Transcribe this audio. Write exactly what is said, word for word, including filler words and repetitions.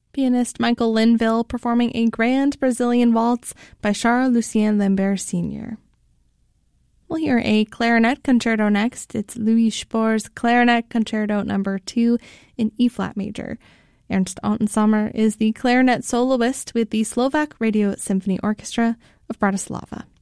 Pianist Michael Linville performing a grand Brazilian waltz by Charles-Lucien Lambert Senior We'll hear a clarinet concerto next. It's Louis Spohr's Clarinet Concerto Number two in E-flat major. Ernst Anton-Sommer is the clarinet soloist with the Slovak Radio Symphony Orchestra of Bratislava.